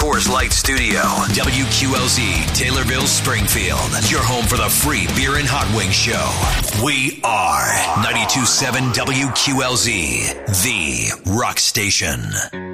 Coors Light Studio. WQLZ, Taylorville, Springfield. Your home for the free beer and hot wing show. We are 92.7 WQLZ, the rock station.